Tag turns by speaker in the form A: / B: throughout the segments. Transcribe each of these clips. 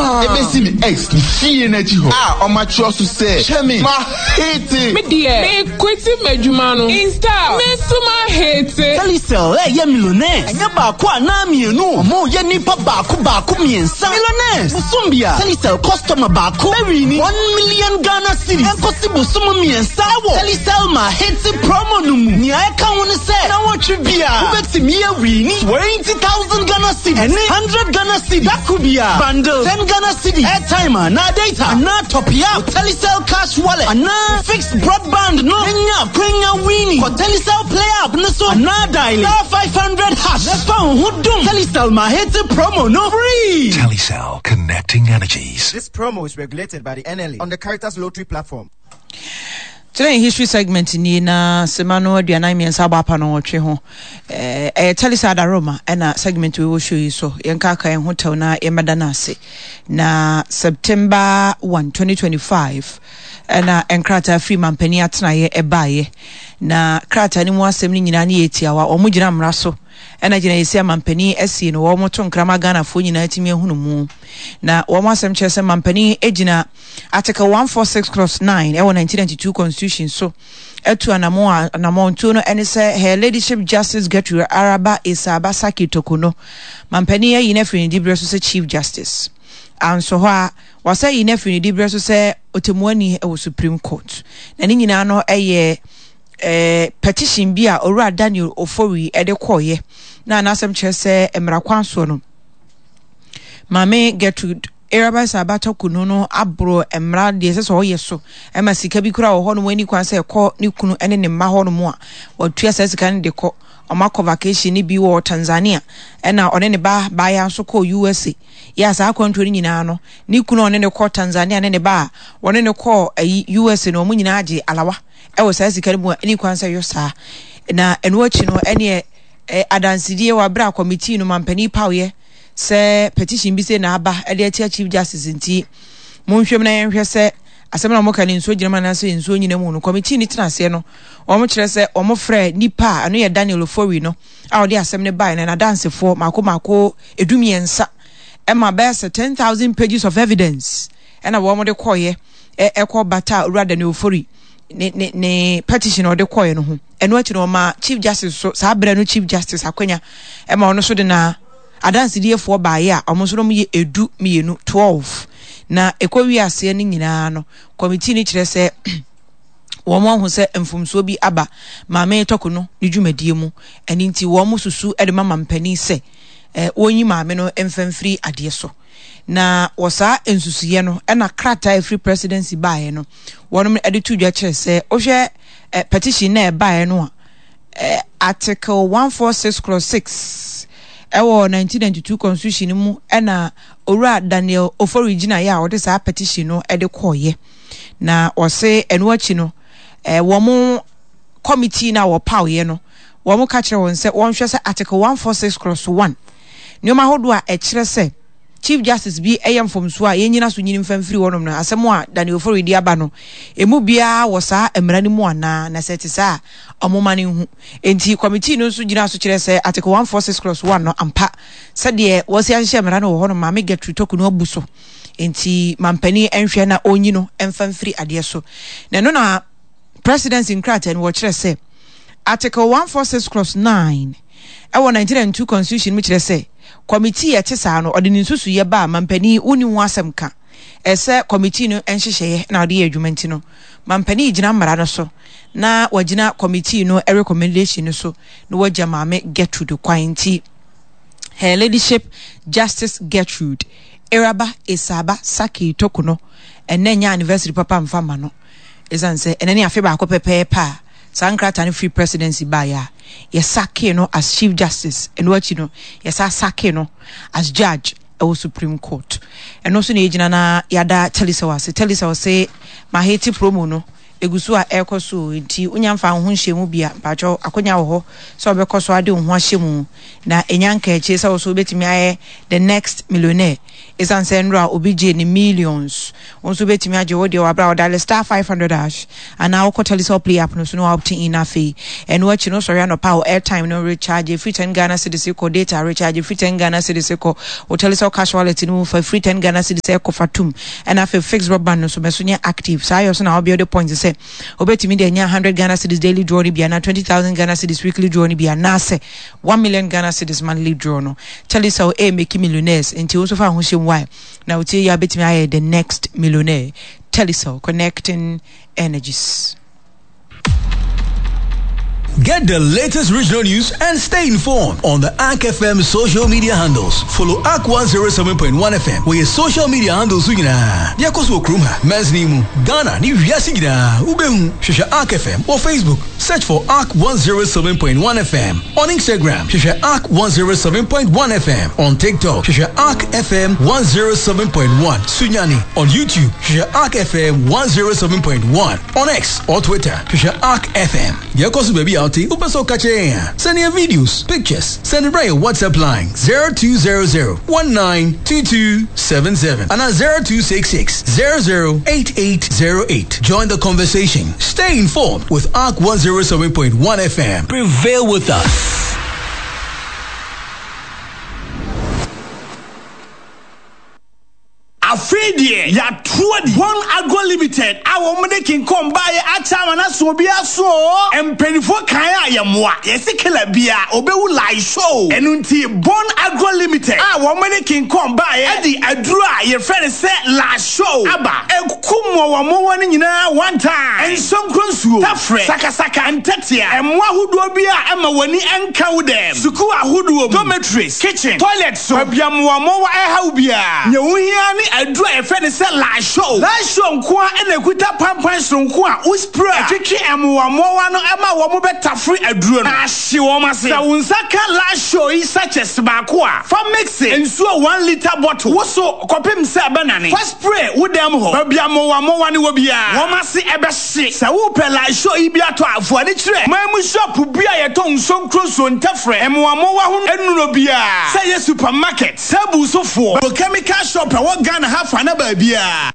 A: pa.
B: Ebesi me ex to fie na chi ho. Ah, o ma cho so say. Shemi, ma hate.
C: Me dear, me kweti medjuma no. Insta, me suma hate.
D: Telecel, ye millionaire. Anya ba ko ana mienu. Omo ye nipa ba ko miensa. Millionaires. Busumbia. Telecel customer ba ko. Very ni 1 million Ghana cedis. Enkosi busum miensa wo. Telecel ma hate promo no mu. Ni aka woni say. Na wo twibia. Ubeti mi awi ni 20,000 Ghana cedis. And 100 Ghana cedis. That could be a bundle. 10 Ghana cedis. Airtime na data. Na top ya. Telecel cash wallet. Na fixed broadband no. Kwenya winning. For Telecel play up no so. Na dial 500 hash. Na phone who dum. Telecel ma hate promo no free.
E: Telecel, connecting energies.
F: This promo is regulated by the NLA on the Caritas Lottery platform.
G: Today history segment ni na semano aduanan miensa bapa no wotwe ho Telecel Roma na segment we will show you so yenka ka en hotel na emada na ase na September 1 2025 na enkrata free mampani atena ye ebaye na krata ni mu asem ni nyina na yetia wa omugina mra so ena gina yesia mampani asie no wo moto nkrama Ghana fo nyina atimi ehunu mu na wo asem kyerese mampani egina article 146 clause 9 ewo 1992 constitution so etu anamo ntu no ene se her ladyship justice Gertrude Araba Isaba Saki Tokuno mampani yi na free dibre so se chief justice anso ho a wasa yi na free dibre so se otemuani ewo Supreme Court na ni nyina no eye petition bi a Owura Daniel Ofori ede koye na anasem kyerese emrakwanso no Mame Gertrude Araba Isaba Tokuno no abro emra de se so yeso ema sika bi kura wo ho no wani kwan se ekọ ni kunu ene ne mma ho no mu a watua se sika ne de kọ omako vacation ni bi wo Tanzania ena one ne ba ya so kọ USA ya sa akwanto ni nyina no ni kunu one ne kọ Tanzania ne ba one ne kọ USA no mu nyina age alawa ewo sa sika ne mu ni kwan se yo sa na eno achi no ene adansidie wa bra committee no mampani pawye se petition bi se na aba ede atia chief justice nti monhwem na yenhwe se asem na moka ni nso girema na so nso nyina mu no committee ni tena se no omo kire se omo frɛ nipa ano ye Daniel Ofori no a ode asem ne bai na dance for mako edumiensa e ma be se 10,000 pages of evidence ena wo mo de koye ekɔ bata Owura Daniel Ofori ne petition ode koye no ho eno achi no ma chief justice so sa abra no chief justice akwanya e ma ono so de na adansi die fo baaye a omo so no ye edu mienu 12 na ekowi ase ni nyina no committee ni kire se wo mo hu se mfumso bi aba maame tokuno ni dwumadie mu eni nti wo mo susu e de mama mpani se wonyi maame no emfamfiri ade so na wosa ensusuye no e na krata free presidency baaye no wonom e de tudwa kire se ohwe petition na e baaye no a article 146 clause 6 ewo 1992 constitution mu ena Owura Daniel Ofori gina ya ode sa petition no ede koye na ose enu achi no wo mu committee na wo pawye no wo mu ka kire won se won hwe se article 146 clause 1 nyoma hodo a kire se chief justice bi eyam fomso a yenyina so nyini mfamfiri wonom no asemo a Daniel Ofori di aba no emu bia wo sa emrani mu ana na setisa omoma ne hu enti committee no so gina so kire se article 146 clause 1 no ampa se de wo se anhye emrani wo honom Mame Gertrude Tokuno abuso enti mampani enhwe na onyi no emfamfiri ade so na no na presidency nkrata wo kire se article 146 clause 9 ewo 1992 constitution mi kire se committee etisa no ode ninsusu ye ba mampani uni hu asem ka ese committee no enhyehyeye na ode adwumenti no mampani gina mara no so na wagina committee no recommendation no so no wagya Mame Gertrude kwanti her ladyship Justice Gertrude Araba Isaba Saki Tokuno enenya anniversary papa mfama no esanse eneni afe ba akopepe pa sankrata ni free presidency baya yesake no as chief justice eno achi no yesake no as judge o Supreme Court eno so na ejina na yada Telecel wase ma hate promo no egusu a ekoso nti unya mfa ho nhye bia pacho akonya wo ho so obekoso ade ho ahyemu na enyanka eche se wo so betimi aye the next millionaire isan senra obije ni millions onso betimi age wo de wabra wo dial star 500 and now quarterly so play app no so no opt in afi and watch no sorry no power airtime no recharge free 10 Ghana cedis ko data recharge free 10 Ghana cedis ko hotel so cash wallet no for free 10 Ghana cedis ko fatum and afi fixed broadband no so mesunya active so ayo so na obi the points say obetimi de nya 100 Ghana cedis daily draw ni bia na 20,000 Ghana cedis weekly draw ni bia na say 1 million Ghana cedis monthly draw no tell us how make millionaires until also fa ho shem why now we ya betimi aye the next millionaire Telecel connecting energies.
E: Get the latest regional news and stay informed on the ARC FM social media handles. Follow ARC 107.1 FM where your social media handles are. Diakoso Kruma, Mesnimu, Ghana, New Yasigina, Ubehu, Shisha ARC FM or Facebook. Search for ARC 107.1 FM. On Instagram, Shisha ARC 107.1 FM. On TikTok, Shisha ARC FM 107.1. Sunyani. On YouTube, Shisha ARC FM 107.1. On X or Twitter, Shisha ARC FM. Diakoso baby Upaso Kache. Send your videos, pictures. Send it by your WhatsApp line 0200-192277 and 0266 008808. Join the conversation. Stay informed with ARC 107.1 FM. Prevail with us.
A: Afedie ya tuodi One Agro Limited awo mede kin kom bae atama na so bia so empenifo kan ayemwa yesikela bia obewu live show enunti One Agro Limited awo mede kin kom bae edi aduru a ye friend say live show aba ekumo wo mo woni nyina one time ensonkronsuo tafre sakasaka antetia emwa huduo bia ema woni enka wo dem suku ahuduo dormitories kitchen toilet so abiamwo mo wa eha bia nyewuhia ni adru e fe ne se la show nko a na kuta pampan sonko a uspray twetwe emwa no ema wo mo betafre adru no ahye wo mase sa unsaka la show yi sachets ba ko a fa mix ensuo 1 liter bottle wo so kopem se banane fa spray wo dem ho babiamo mo ne wo bia wo mase ebe hye sa wo pe la show yi bia to afo ani kire mamu shop bia ye to nsonkro so ntafre emwa mo wa ho enuro bia say ye supermarket sabu sofo chemical shop wo Ghana half an abia.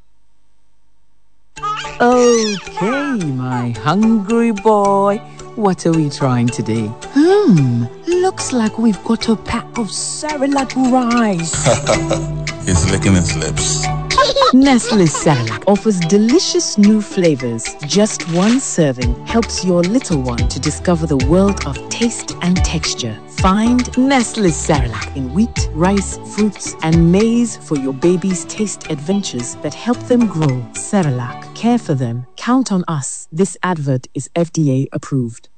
H: Okay, my hungry boy. What are we trying today? Looks like we've got a pack of Cerelac rice.
B: He's licking his lips.
H: Nestle Cerelac offers delicious new flavors. Just one serving helps your little one to discover the world of taste and texture. Find Nestle Cerelac in wheat, rice, fruits, and maize for your baby's taste adventures that help them grow. Cerelac, care for them. Count on us. This advert is FDA approved.